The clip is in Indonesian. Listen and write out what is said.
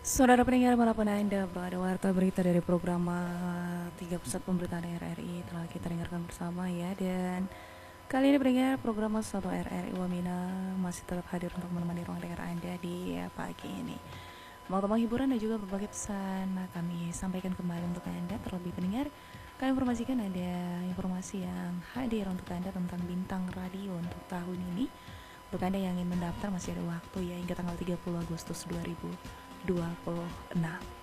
Saudara pendengar manapun Anda berada, warta berita dari program 3 Pusat Pemberitaan RRI telah kita dengarkan bersama ya. Dan kali ini pendengar program 1 RRI Wamena masih tetap hadir untuk menemani ruang dengar Anda di pagi ini. Mau hiburan dan juga berbagai pesan kami sampaikan kembali untuk Anda. Terlebih pendengar, kami informasikan ada informasi yang hadir untuk Anda tentang bintang radio untuk tahun ini. Untuk Anda yang ingin mendaftar masih ada waktu ya, hingga tanggal 30 Agustus 2026.